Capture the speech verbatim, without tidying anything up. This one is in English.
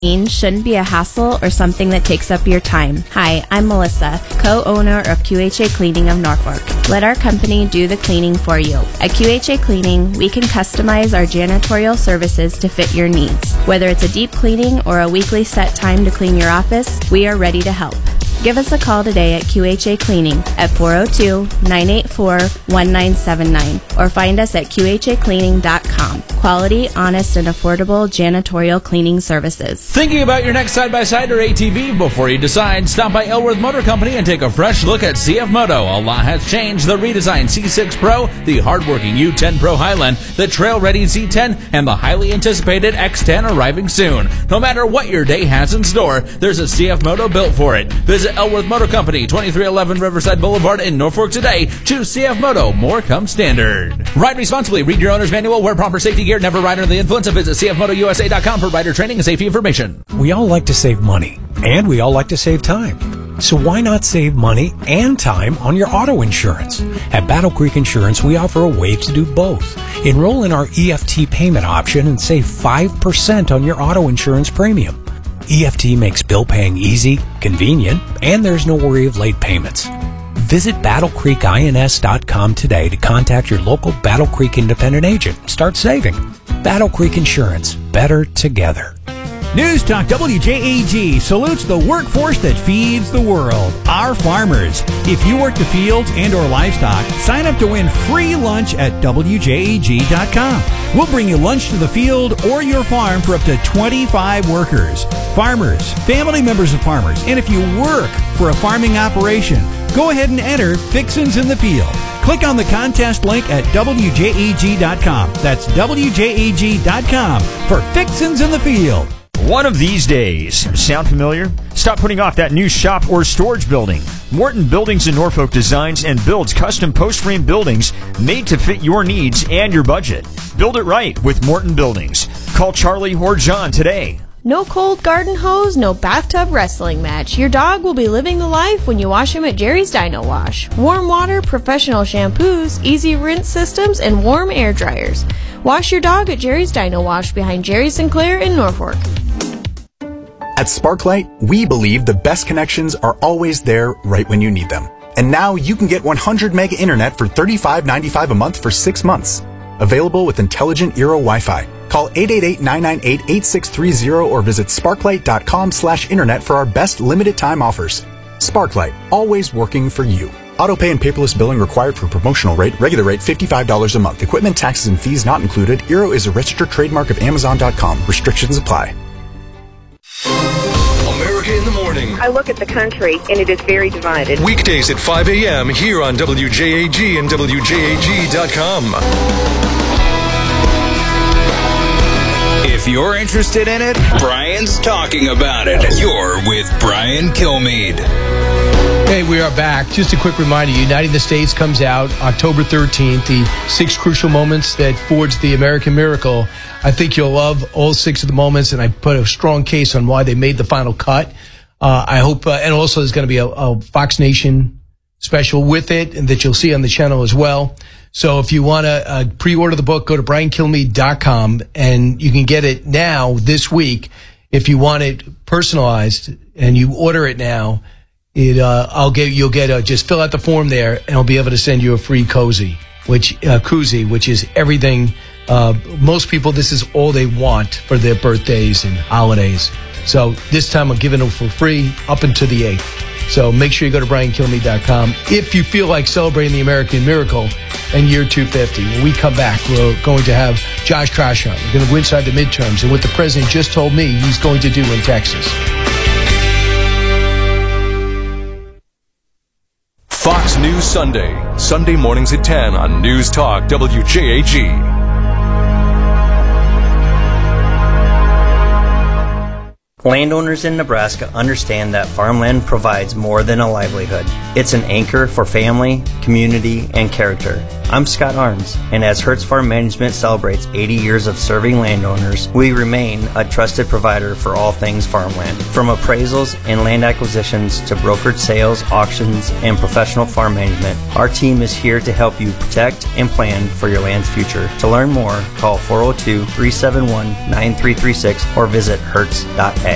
Shouldn't be a hassle or something that takes up your time. Hi, I'm Melissa, co-owner of Q H A Cleaning of Norfolk. Let our company do the cleaning for you. At Q H A Cleaning, we can customize our janitorial services to fit your needs. Whether it's a deep cleaning or a weekly set time to clean your office, we are ready to help. Give us a call today at Q H A Cleaning at four oh two, nine eight four, one nine seven nine or find us at Q H A cleaning dot com. Quality, honest, and affordable janitorial cleaning services. Thinking about your next side-by-side or A T V? Before you decide, stop by Elworth Motor Company and take a fresh look at C F Moto. A lot has changed. The redesigned C six Pro, the hard-working U ten Pro Highland, the trail-ready Z ten, and the highly anticipated X ten arriving soon. No matter what your day has in store, there's a C F Moto built for it. Visit Elworth Motor Company, twenty-three eleven Riverside Boulevard in Norfolk today. Choose C F Moto. More comes standard. Ride responsibly. Read your owner's manual. Wear proper safety gear. Never ride under the influence. And visit C F Moto U S A dot com for rider training and safety information. We all like to save money, and we all like to save time. So why not save money and time on your auto insurance? At Battle Creek Insurance, we offer a way to do both. Enroll in our E F T payment option and save five percent on your auto insurance premium. E F T makes bill paying easy, convenient, and there's no worry of late payments. Visit battle creek ins dot com today to contact your local Battle Creek independent agent and start saving. Battle Creek Insurance. Better together. News Talk W J A G salutes the workforce that feeds the world, our farmers. If you work the fields and or livestock, sign up to win free lunch at W J A G dot com. We'll bring you lunch to the field or your farm for up to twenty-five workers. Farmers, family members of farmers, and if you work for a farming operation, go ahead and enter Fixins in the Field. Click on the contest link at W J A G dot com. That's W J A G dot com for Fixins in the Field. One of these days. Sound familiar? Stop putting off that new shop or storage building. Morton Buildings in Norfolk designs and builds custom post-frame buildings made to fit your needs and your budget. Build it right with Morton Buildings. Call Charlie or John today. No cold garden hose, no bathtub wrestling match. Your dog will be living the life when you wash him at Jerry's Dino Wash. Warm water, professional shampoos, easy rinse systems, and warm air dryers. Wash your dog at Jerry's Dino Wash behind Jerry Sinclair in Norfolk. At Sparklight, we believe the best connections are always there right when you need them. And now you can get one hundred meg internet for thirty-five ninety-five a month for six months. Available with intelligent Eero Wi-Fi. Call eight eight eight, nine nine eight, eight six three zero or visit sparklight dot com slash internet for our best limited time offers. Sparklight, always working for you. Autopay and paperless billing required for promotional rate. Regular rate fifty-five dollars a month. Equipment, taxes, and fees not included. Eero is a registered trademark of Amazon dot com. Restrictions apply. America in the Morning. I look at the country, and it is very divided. Weekdays at five a.m. here on W J A G and W J A G dot com. If you're interested in it, Brian's talking about it. You're with Brian Kilmeade. Hey, we are back. Just a quick reminder, Uniting the States comes out October thirteenth, the six crucial moments that forged the American miracle. I think you'll love all six of the moments, and I put a strong case on why they made the final cut. Uh, I hope, uh, and also there's going to be a, a Fox Nation special with it, and that you'll see on the channel as well. So if you want to uh, pre-order the book, go to brian kilmeade dot com, and you can get it now this week. If you want it personalized and you order it now, it uh, I'll get you'll get a, just fill out the form there, and I'll be able to send you a free cozy, which uh, koozie, which is everything. Uh, most people, this is all they want for their birthdays and holidays. So this time I'm giving them for free up until the eighth. So make sure you go to brian kilmeade dot com if you feel like celebrating the American miracle in year two fifty. When we come back, we're going to have Josh Krashan. We're going to go inside the midterms and what the president just told me he's going to do in Texas. Fox News Sunday. Sunday mornings at ten on News Talk W J A G. Landowners in Nebraska understand that farmland provides more than a livelihood. It's an anchor for family, community, and character. I'm Scott Arns, and as Hertz Farm Management celebrates eighty years of serving landowners, we remain a trusted provider for all things farmland. From appraisals and land acquisitions to brokered sales, auctions, and professional farm management, our team is here to help you protect and plan for your land's future. To learn more, call four oh two, three seven one, nine three three six or visit hertz dot ag.